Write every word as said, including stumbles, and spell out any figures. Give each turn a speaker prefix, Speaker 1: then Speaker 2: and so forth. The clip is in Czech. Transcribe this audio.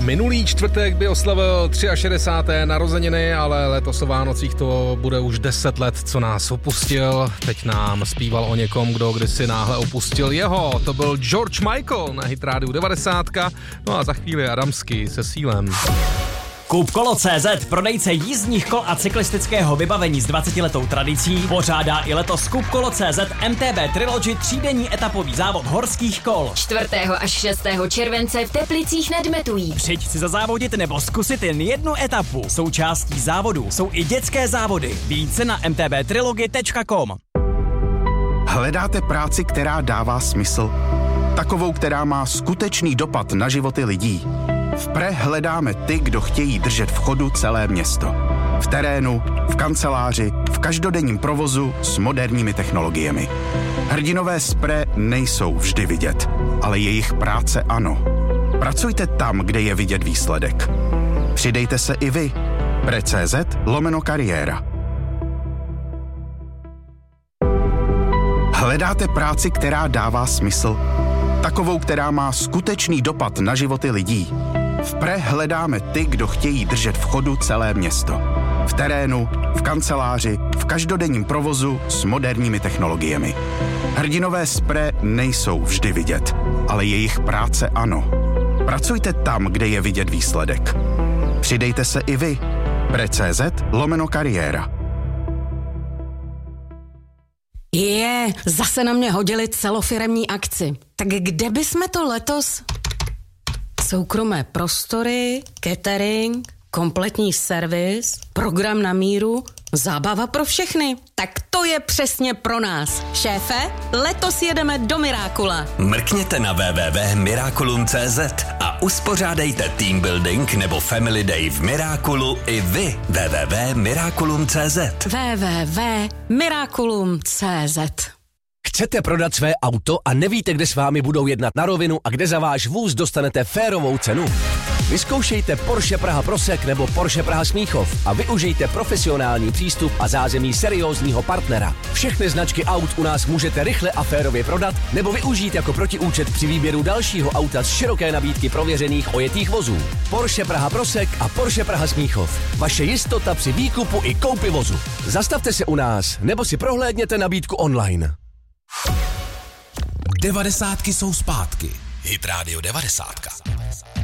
Speaker 1: Minulý čtvrtek by oslavil šedesáté třetí narozeniny, ale letos o Vánocích to bude už deset let, co nás opustil. Teď nám zpíval o někom, kdo kdysi náhle opustil jeho. To byl George Michael na Hit Rádiu devadesát. No a za chvíli Adamský se Sílem.
Speaker 2: Koupkolo tečka cé zet, prodejce jízdních kol a cyklistického vybavení s dvacetiletou tradicí, pořádá i letos Koupkolo tečka cé zet em té bé Trilogy třídenní etapový závod horských kol.
Speaker 3: čtvrtého až šestého července v Teplicích nad Metují.
Speaker 2: Přijď si zazávodit nebo zkusit jen jednu etapu. Součástí závodu jsou i dětské závody. Více na em té bé trilogy tečka com.
Speaker 4: Hledáte práci, která dává smysl? Takovou, která má skutečný dopad na životy lidí? V Pre hledáme ty, kdo chtějí držet v chodu celé město. V terénu, v kanceláři, v každodenním provozu s moderními technologiemi. Hrdinové z Pre nejsou vždy vidět, ale jejich práce ano. Pracujte tam, kde je vidět výsledek. Přidejte se i vy. Pre tečka cé zet lomeno kariéra. Hledáte práci, která dává smysl? Takovou, která má skutečný dopad na životy lidí? V Pre hledáme ty, kdo chtějí držet v chodu celé město. V terénu, v kanceláři, v každodenním provozu s moderními technologiemi. Hrdinové z Pre nejsou vždy vidět, ale jejich práce ano. Pracujte tam, kde je vidět výsledek. Přidejte se i vy. Pre tečka cé zet lomeno kariéra.
Speaker 5: Je, zase na mě hodili celofiremní akci. Tak kde bychom to letos... Soukromé prostory, catering, kompletní servis, program na míru, zábava pro všechny. Tak to je přesně pro nás. Šéfe, letos jedeme do Mirákula.
Speaker 6: Mrkněte na w w w tečka miraculum tečka cé zet a uspořádejte team building nebo family day v Mirákulu i vy. w w w tečka miraculum tečka cé zet
Speaker 5: w w w tečka miraculum tečka cé zet.
Speaker 7: Chcete prodat své auto a nevíte, kde s vámi budou jednat na rovinu a kde za váš vůz dostanete férovou cenu? Vyzkoušejte Porsche Praha Prosek nebo Porsche Praha Smíchov a využijte profesionální přístup a zázemí seriózního partnera. Všechny značky aut u nás můžete rychle a férově prodat nebo využít jako protiúčet při výběru dalšího auta z široké nabídky prověřených ojetých vozů. Porsche Praha Prosek a Porsche Praha Smíchov. Vaše jistota při výkupu i koupi vozu. Zastavte se u nás nebo si prohlédněte nabídku online.
Speaker 8: Devadesátky jsou zpátky. Hit Radio devadesát.